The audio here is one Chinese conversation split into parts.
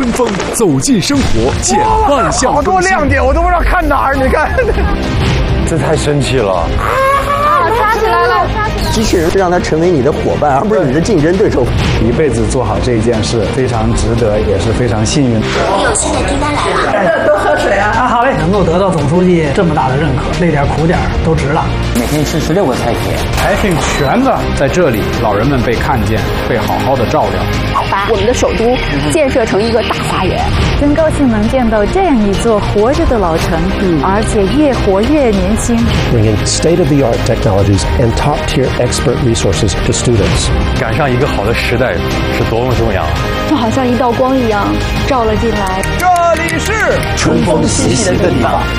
锋，走进生活，减万象好多亮点，我都不知道看哪儿。你看， 这太神奇了！ 刷起来了！ 机器人是让它成为你的伙伴，而不是你的竞争对手。 一辈子做好这一件事，非常值得，也是非常幸运。 有新的订单来了， 多喝水啊！ 好嘞，能够得到总书记这么大的认可，累点苦点都值了。 每天吃16个菜品， 培训全的在这里，老人们被看见，被好好的照料。 把我们的首都建设成一个大花园。 真高兴能见到这样一座活着的老城，而且越活越年轻。 Bring in state-of-the-art technologies and top-tier expert resources to students. 赶上一个好的时代是多么重要啊！ 就好像一道光一样照了进来。 这里是春风习习的地方。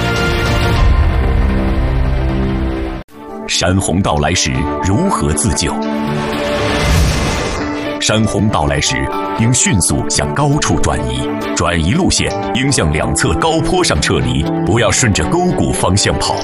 山洪到来时如何自救？山洪到来时，应迅速向高处转移，转移路线应向两侧高坡上撤离，不要顺着沟谷方向跑。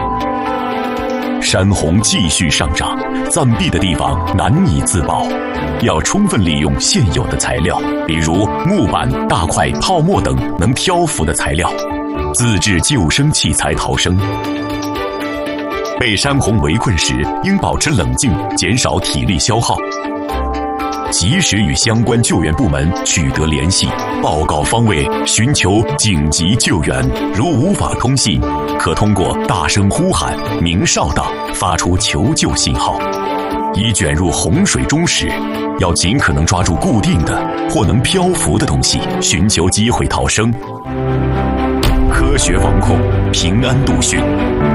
山洪继续上涨，暂避的地方难以自保，要充分利用现有的材料，比如木板、大块、泡沫等能漂浮的材料，自制救生器材逃生。被山洪围困时，应保持冷静，减少体力消耗。及时与相关救援部门取得联系，报告方位，寻求紧急救援。如无法通信，可通过大声呼喊、鸣哨等发出求救信号。已卷入洪水中时，要尽可能抓住固定的或能漂浮的东西，寻求机会逃生。科学防控，平安度汛。